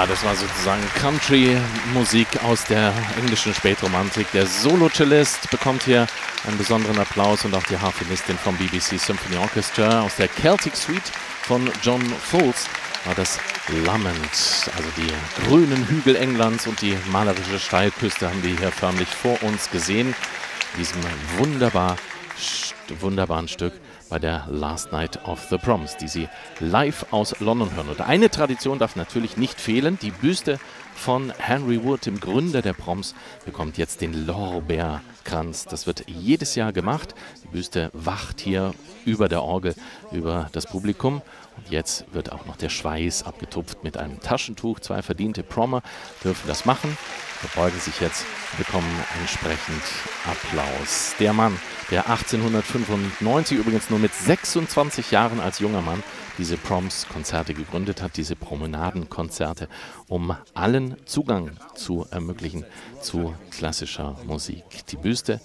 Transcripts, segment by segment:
Ja, das war sozusagen Country-Musik aus der englischen Spätromantik. Der Solo-Cellist bekommt hier einen besonderen Applaus und auch die Harfenistin vom BBC Symphony Orchestra. Aus der Celtic Suite von John Foles war das Lament. Also die grünen Hügel Englands und die malerische Steilküste haben wir hier förmlich vor uns gesehen. In diesem wunderbaren Stück bei der Last Night of the Proms, die Sie live aus London hören. Und eine Tradition darf natürlich nicht fehlen. Die Büste von Henry Wood, dem Gründer der Proms, bekommt jetzt den Lorbeerkranz. Das wird jedes Jahr gemacht. Die Büste wacht hier über der Orgel, über das Publikum. Und jetzt wird auch noch der Schweiß abgetupft mit einem Taschentuch. 2 verdiente Promer dürfen das machen, verbeugen sich jetzt, bekommen entsprechend Applaus. Der Mann, der 1895 übrigens nur mit 26 Jahren als junger Mann diese Proms-Konzerte gegründet hat, diese Promenadenkonzerte, um allen Zugang zu ermöglichen zu klassischer Musik. Die Büste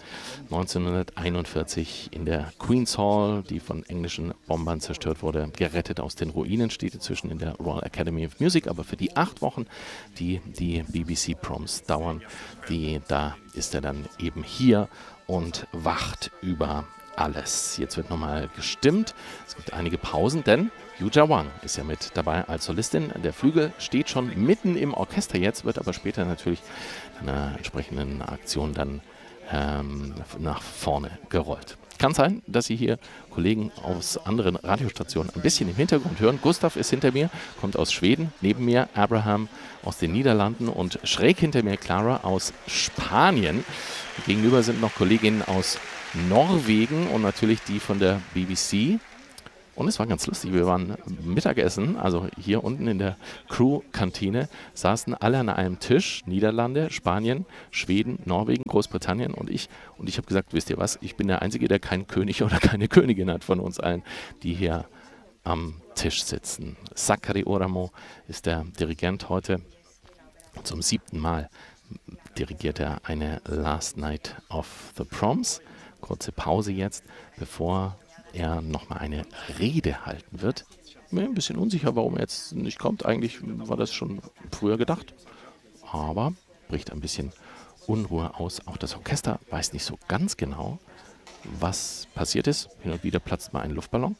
1941 in der Queen's Hall, die von englischen Bombern zerstört wurde, gerettet aus den Ruinen, steht inzwischen in der Royal Academy of Music, aber für die 8 Wochen, die die BBC Proms dauern, da ist er dann eben hier und wacht über alles. Jetzt wird nochmal gestimmt. Es gibt einige Pausen, denn Yuja Wang ist ja mit dabei als Solistin. Der Flügel steht schon mitten im Orchester jetzt, wird aber später natürlich in einer entsprechenden Aktion dann nach vorne gerollt. Kann sein, dass Sie hier Kollegen aus anderen Radiostationen ein bisschen im Hintergrund hören. Gustav ist hinter mir, kommt aus Schweden. Neben mir Abraham aus den Niederlanden und schräg hinter mir Clara aus Spanien. Gegenüber sind noch Kolleginnen aus Norwegen und natürlich die von der BBC. Und es war ganz lustig, wir waren Mittagessen, also hier unten in der Crew-Kantine, saßen alle an einem Tisch, Niederlande, Spanien, Schweden, Norwegen, Großbritannien und ich. Und ich habe gesagt, wisst ihr was, ich bin der Einzige, der keinen König oder keine Königin hat von uns allen, die hier am Tisch sitzen. Sakari Oramo ist der Dirigent heute. Zum 7. Mal dirigiert er eine Last Night of the Proms. Kurze Pause jetzt, bevor er nochmal eine Rede halten wird. Ich bin ein bisschen unsicher, warum er jetzt nicht kommt. Eigentlich war das schon früher gedacht. Aber bricht ein bisschen Unruhe aus. Auch das Orchester weiß nicht so ganz genau, was passiert ist. Hin und wieder platzt mal ein Luftballon.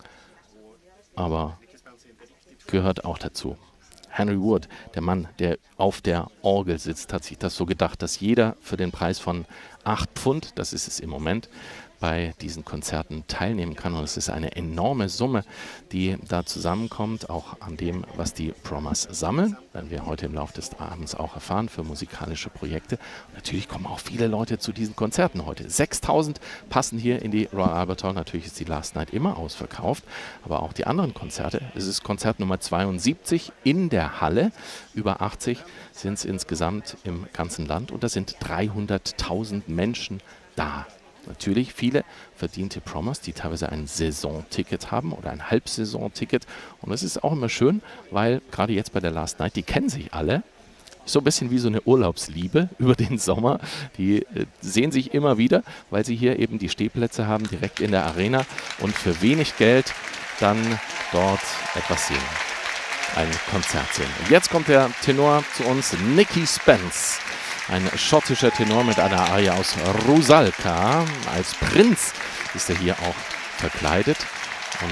Aber gehört auch dazu. Henry Wood, der Mann, der auf der Orgel sitzt, hat sich das so gedacht, dass jeder für den Preis von 8 Pfund, das ist es im Moment, bei diesen Konzerten teilnehmen kann. Und es ist eine enorme Summe, die da zusammenkommt, auch an dem, was die Promers sammeln, werden wir heute im Laufe des Abends auch erfahren, für musikalische Projekte. Und natürlich kommen auch viele Leute zu diesen Konzerten heute. 6.000 passen hier in die Royal Albert Hall. Natürlich ist die Last Night immer ausverkauft, aber auch die anderen Konzerte. Es ist Konzert Nummer 72 in der Halle. Über 80 sind es insgesamt im ganzen Land und da sind 300.000 Menschen da. Natürlich viele verdiente Promers, die teilweise ein Saisonticket haben oder ein Halbsaisonticket. Und das ist auch immer schön, weil gerade jetzt bei der Last Night, die kennen sich alle. So ein bisschen wie so eine Urlaubsliebe über den Sommer. Die sehen sich immer wieder, weil sie hier eben die Stehplätze haben, direkt in der Arena und für wenig Geld dann dort etwas sehen. Ein Konzert sehen. Und jetzt kommt der Tenor zu uns, Nicky Spence. Ein schottischer Tenor mit einer Arie aus Rusalka. Als Prinz ist er hier auch verkleidet und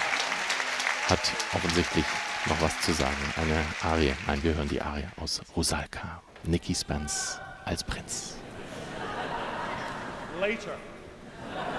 hat offensichtlich noch was zu sagen. Eine Arie, nein, wir hören die Arie aus Rusalka. Nicky Spence als Prinz. Later.